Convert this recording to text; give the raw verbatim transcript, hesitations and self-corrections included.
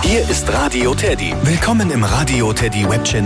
Hier ist Radio Teddy. Willkommen im Radio Teddy Webchannel.